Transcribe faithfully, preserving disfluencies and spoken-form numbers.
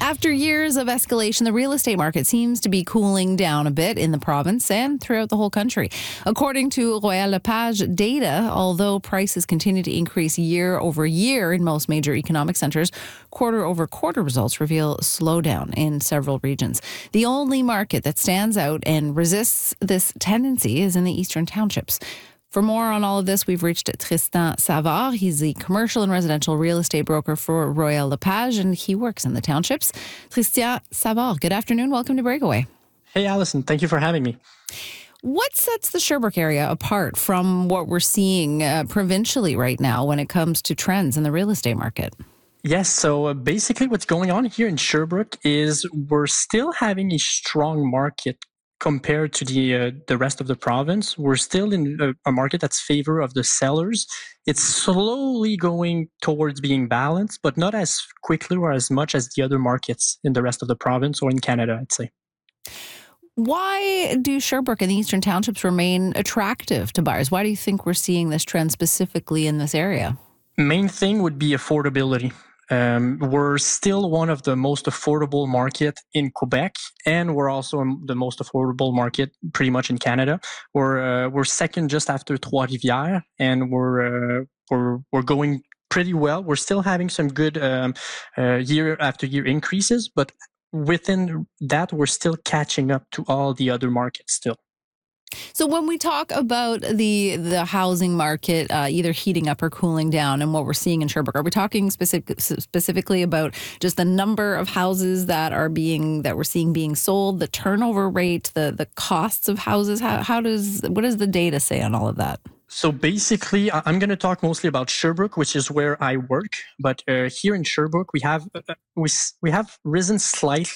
After years of escalation, the real estate market seems to be cooling down a bit in the province and throughout the whole country. According to Royal Lepage data, although prices continue to increase year over year in most major economic centers, quarter over quarter results reveal slowdown in several regions. The only market that stands out and resists this tendency is in the eastern townships. For more on all of this, we've reached Tristan Savard. He's the commercial and residential real estate broker for Royal Lepage, and he works in the townships. Tristan Savard, good afternoon. Welcome to Breakaway. Hey, Allison. Thank you for having me. What sets the Sherbrooke area apart from what we're seeing uh, provincially right now when it comes to trends in the real estate market? Yes, so uh, basically what's going on here in Sherbrooke is we're still having a strong market compared to the uh, the rest of the province. We're still in a, a market that's favor of the sellers. It's slowly going towards being balanced, but not as quickly or as much as the other markets in the rest of the province or in Canada, I'd say. Why do Sherbrooke and the Eastern Townships remain attractive to buyers? Why do you think we're seeing this trend specifically in this area? Main thing would be affordability. Um, we're still one of the most affordable market in Quebec, and we're also the most affordable market pretty much in Canada. We're uh, we're second just after Trois-Rivières, and we're uh, we're we're going pretty well. We're still having some good um, uh, year after year increases, but within that, we're still catching up to all the other markets still. So when we talk about the the housing market uh, either heating up or cooling down and what we're seeing in Sherbrooke, are we talking specific, specifically about just the number of houses that are being that we're seeing being sold, the turnover rate, the the costs of houses? How, how does what does the data say on all of that? So basically, I'm going to talk mostly about Sherbrooke, which is where I work. But uh, here in Sherbrooke, we have uh, we we have risen slightly